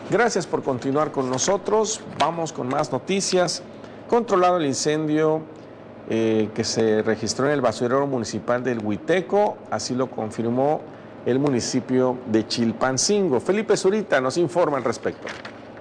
Gracias por continuar con nosotros. Vamos con más noticias. Controlado el incendio que se registró en el basurero municipal del Huiteco, así lo confirmó el municipio de Chilpancingo. Felipe Zurita nos informa al respecto.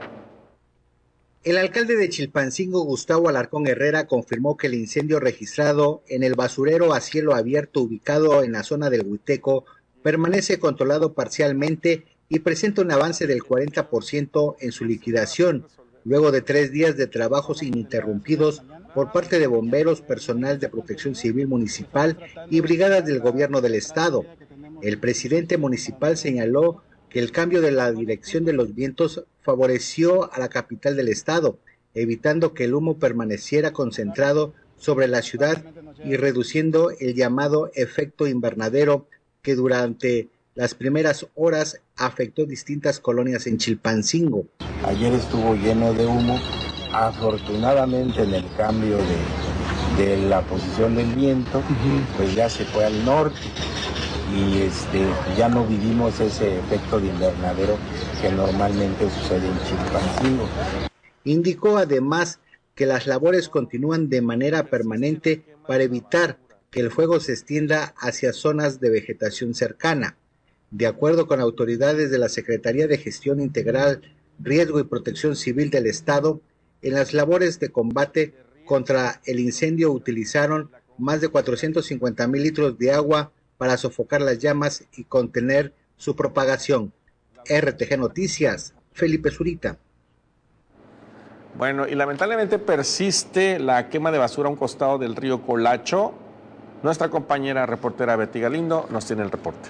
El alcalde de Chilpancingo, Gustavo Alarcón Herrera, confirmó que el incendio registrado en el basurero a cielo abierto ubicado en la zona del Huiteco permanece controlado parcialmente y presenta un avance del 40% en su liquidación, luego de 3 días de trabajos ininterrumpidos por parte de bomberos, personal de protección civil municipal y brigadas del gobierno del estado. El presidente municipal señaló que el cambio de la dirección de los vientos favoreció a la capital del estado, evitando que el humo permaneciera concentrado sobre la ciudad y reduciendo el llamado efecto invernadero que durante las primeras horas afectó distintas colonias en Chilpancingo. Ayer estuvo lleno de humo, afortunadamente en el cambio de la posición del viento, pues ya se fue al norte y ya no vivimos ese efecto de invernadero que normalmente sucede en Chilpancingo. Indicó además que las labores continúan de manera permanente para evitar que el fuego se extienda hacia zonas de vegetación cercana. De acuerdo con autoridades de la Secretaría de Gestión Integral, Riesgo y Protección Civil del Estado, en las labores de combate contra el incendio utilizaron más de 450,000 litros de agua para sofocar las llamas y contener su propagación. RTG Noticias, Felipe Zurita. Bueno, y lamentablemente persiste la quema de basura a un costado del río Colacho. Nuestra compañera reportera Betty Galindo nos tiene el reporte.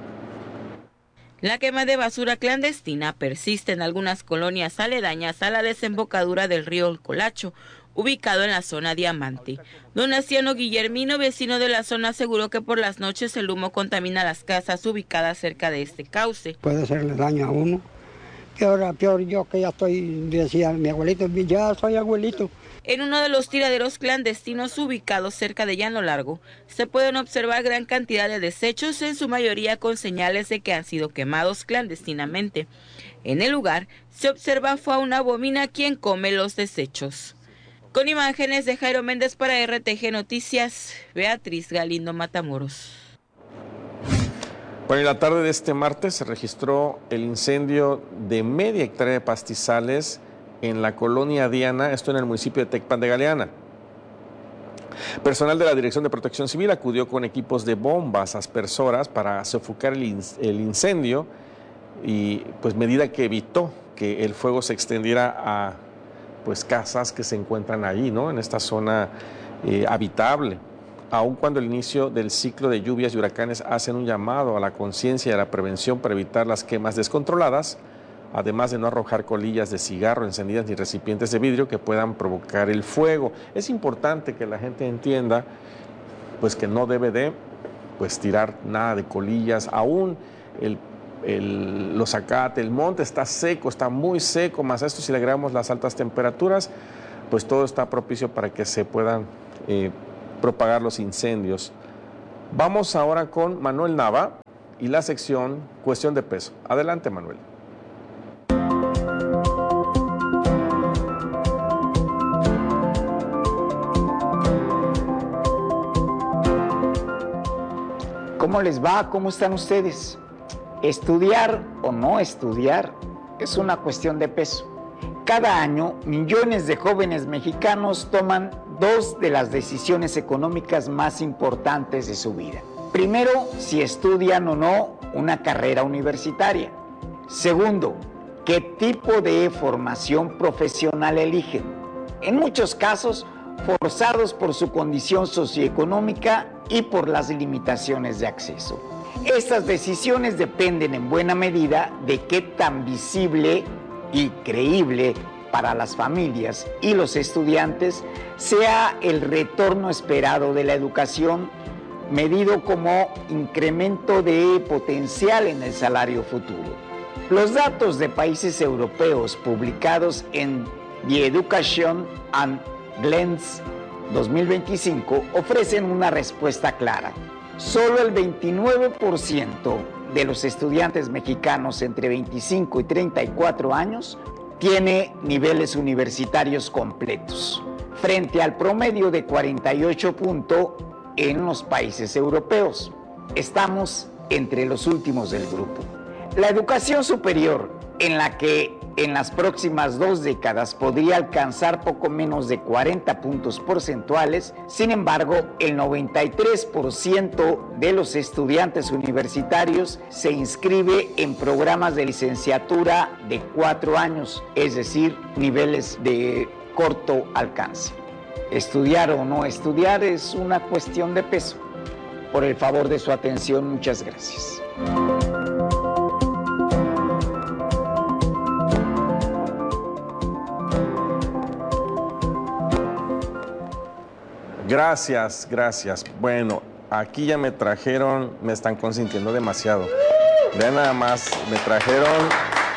La quema de basura clandestina persiste en algunas colonias aledañas a la desembocadura del río Colacho, ubicado en la zona Diamante. Don Aciano Guillermino, vecino de la zona, aseguró que por las noches el humo contamina las casas ubicadas cerca de este cauce. Puede hacerle daño a uno. Peor yo que ya estoy, decía mi abuelito, ya soy abuelito. En uno de los tiraderos clandestinos ubicados cerca de Llano Largo, se pueden observar gran cantidad de desechos, en su mayoría con señales de que han sido quemados clandestinamente. En el lugar se observa fauna bovina quien come los desechos. Con imágenes de Jairo Méndez para RTG Noticias, Beatriz Galindo Matamoros. Bueno, en la tarde de este martes se registró el incendio de media hectárea de pastizales en la colonia Diana, esto en el municipio de Tecpan de Galeana. Personal de la Dirección de Protección Civil acudió con equipos de bombas aspersoras para sofocar el incendio y pues medida que evitó que el fuego se extendiera a pues casas que se encuentran allí, ¿no? En esta zona habitable. Aun cuando el inicio del ciclo de lluvias y huracanes hacen un llamado a la conciencia y a la prevención para evitar las quemas descontroladas, además de no arrojar colillas de cigarro encendidas ni recipientes de vidrio que puedan provocar el fuego. Es importante que la gente entienda pues que no debe de pues tirar nada de colillas, aún los zacate, el monte está seco, está muy seco, más a esto si le agregamos las altas temperaturas, pues todo está propicio para que se puedan propagar los incendios. Vamos ahora con Manuel Nava y la sección Cuestión de Peso. Adelante, Manuel. ¿Cómo les va? ¿Cómo están ustedes? Estudiar o no estudiar es una cuestión de peso. Cada año, millones de jóvenes mexicanos toman dos de las decisiones económicas más importantes de su vida. Primero, si estudian o no una carrera universitaria. Segundo, qué tipo de formación profesional eligen. En muchos casos, forzados por su condición socioeconómica y por las limitaciones de acceso. Estas decisiones dependen en buena medida de qué tan visible y creíble para las familias y los estudiantes sea el retorno esperado de la educación, medido como incremento de potencial en el salario futuro. Los datos de países europeos publicados en The Education and Glance 2025 ofrecen una respuesta clara. Solo el 29% de los estudiantes mexicanos entre 25 y 34 años tiene niveles universitarios completos, frente al promedio de 48 puntos en los países europeos. Estamos entre los últimos del grupo. La educación superior, en la que en las próximas 2 décadas podría alcanzar poco menos de 40 puntos porcentuales, sin embargo, el 93% de los estudiantes universitarios se inscribe en programas de licenciatura de 4 años, es decir, niveles de corto alcance. Estudiar o no estudiar es una cuestión de peso. Por el favor de su atención, muchas gracias. Gracias. Bueno, aquí ya me trajeron, me están consintiendo demasiado. Vean nada más, me trajeron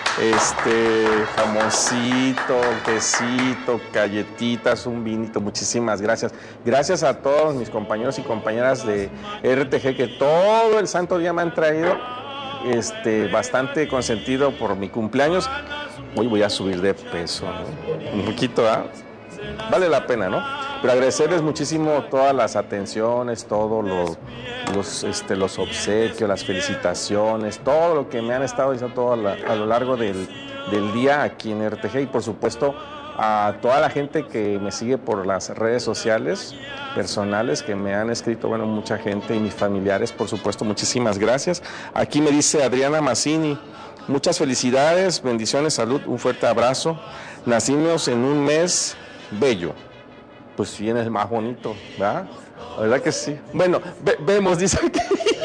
jamoncito, quesito, galletitas, un vinito. Muchísimas gracias. Gracias a todos mis compañeros y compañeras de RTG que todo el santo día me han traído bastante consentido por mi cumpleaños. Hoy voy a subir de peso, ¿no? Un poquito, ¿ah? Vale la pena, ¿no? Pero agradecerles muchísimo todas las atenciones, todos los obsequios, las felicitaciones, todo lo que me han estado diciendo a lo largo del día aquí en RTG, y por supuesto a toda la gente que me sigue por las redes sociales personales, que me han escrito, bueno, mucha gente y mis familiares, por supuesto, muchísimas gracias. Aquí me dice Adriana Mazzini, muchas felicidades, bendiciones, salud, un fuerte abrazo. Nacimos en un mes bello. Pues sí, es más bonito, ¿verdad? La verdad que sí. Bueno, vemos, dice aquí.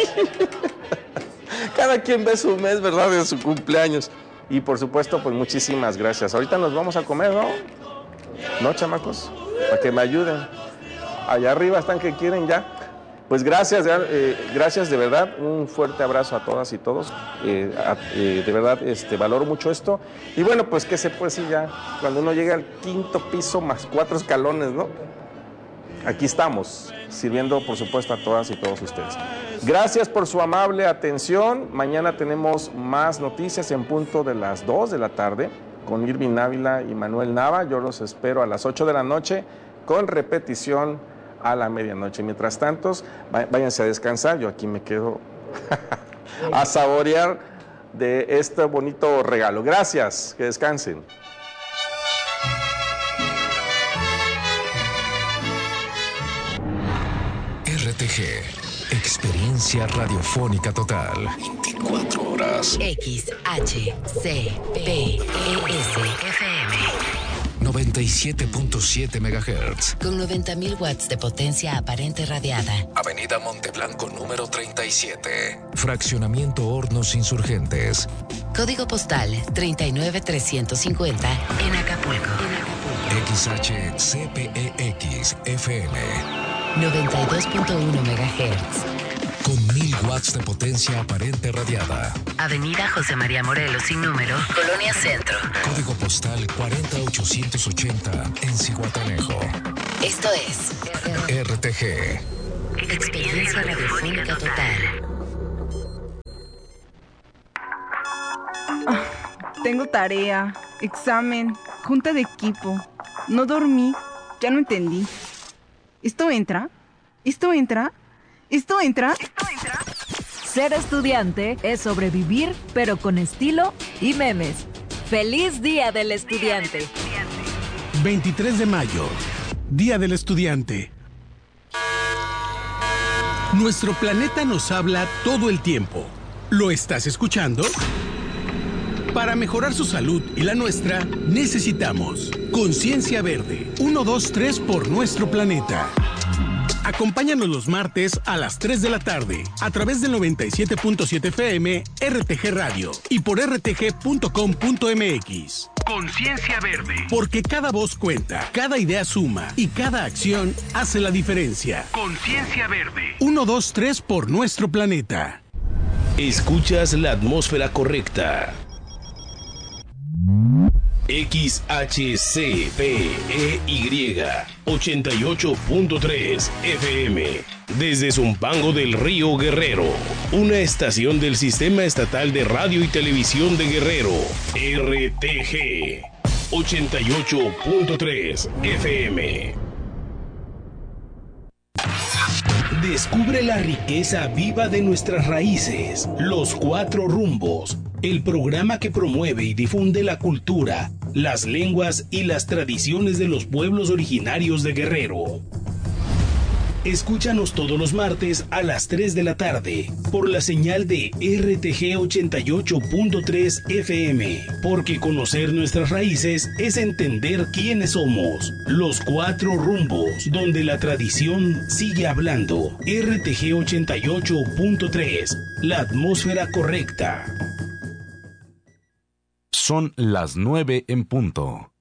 Cada quien ve su mes, ¿verdad? De su cumpleaños. Y por supuesto, pues muchísimas gracias. Ahorita nos vamos a comer, ¿no? ¿No, chamacos? Para que me ayuden. Allá arriba están que quieren ya. Pues gracias de verdad. Un fuerte abrazo a todas y todos. De verdad, valoro mucho esto. Y bueno, pues qué se puede decir ya. Cuando uno llega al 5º piso más 4 escalones, ¿no? Aquí estamos, sirviendo por supuesto a todas y todos ustedes. Gracias por su amable atención. Mañana tenemos más noticias en punto de las 2 de la tarde con Irving Ávila y Manuel Nava. Yo los espero a las 8 de la noche con repetición a la medianoche. Mientras tanto, váyanse a descansar. Yo aquí me quedo a saborear de este bonito regalo. Gracias, que descansen. RTG, experiencia radiofónica total. 24 horas. XHCPES-FM 97.7 MHz. con 90,000 watts de potencia aparente radiada. Avenida Monteblanco número 37. Fraccionamiento Hornos Insurgentes. Código postal 39350 en Acapulco. XHCPEX-FM 92.1 MHz. Con 1000 watts de potencia aparente radiada. Avenida José María Morelos sin número, Colonia Centro. Código postal 40880 en Zihuatanejo. Esto es RTG. Experiencia radiofónica total. Tengo tarea, examen, junta de equipo. No dormí, ya no entendí. ¿Esto entra? ¿Esto entra? ¿Esto entra? Ser estudiante es sobrevivir, pero con estilo y memes. ¡Feliz Día del Estudiante! 23 de mayo, Día del Estudiante. Nuestro planeta nos habla todo el tiempo. ¿Lo estás escuchando? Para mejorar su salud y la nuestra, necesitamos Conciencia Verde. 1, 2, 3 por nuestro planeta. Acompáñanos los martes a las 3 de la tarde a través del 97.7 FM, RTG Radio y por rtg.com.mx. Conciencia Verde. Porque cada voz cuenta, cada idea suma y cada acción hace la diferencia. Conciencia Verde. 1, 2, 3 por nuestro planeta. Escuchas la atmósfera correcta. XHCPEY 88.3 FM desde Zumpango del Río Guerrero, una estación del Sistema Estatal de Radio y Televisión de Guerrero, RTG 88.3 FM. Descubre la riqueza viva de nuestras raíces. Los Cuatro Rumbos, el programa que promueve y difunde la cultura, las lenguas y las tradiciones de los pueblos originarios de Guerrero. Escúchanos todos los martes a las 3 de la tarde por la señal de RTG 88.3 FM, porque conocer nuestras raíces es entender quiénes somos. Los Cuatro Rumbos, donde la tradición sigue hablando. RTG 88.3, la atmósfera correcta. Son las 9 en punto.